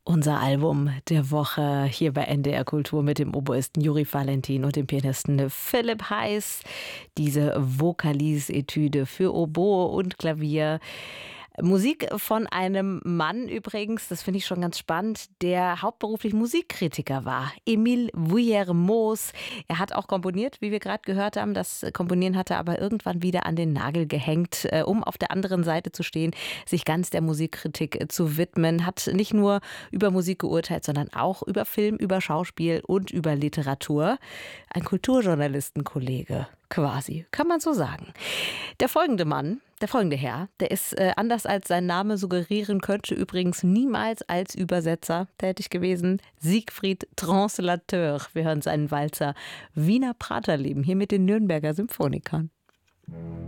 Unser Album der Woche hier bei NDR Kultur mit dem Oboisten Juri Valentin und dem Pianisten Philipp Heiß. Diese Vokalise-Etüde für Oboe und Klavier. Musik von einem Mann übrigens, das finde ich schon ganz spannend, der hauptberuflich Musikkritiker war. Émile Vuillermoz. Er hat auch komponiert, wie wir gerade gehört haben. Das Komponieren hat er aber irgendwann wieder an den Nagel gehängt, um auf der anderen Seite zu stehen, sich ganz der Musikkritik zu widmen. Hat nicht nur über Musik geurteilt, sondern auch über Film, über Schauspiel und über Literatur. Ein Kulturjournalistenkollege quasi, kann man so sagen. Der folgende Mann, der folgende Herr, der ist anders als sein Name suggerieren könnte, übrigens niemals als Übersetzer tätig gewesen. Siegfried Translateur. Wir hören seinen Walzer Wiener Praterleben hier mit den Nürnberger Symphonikern.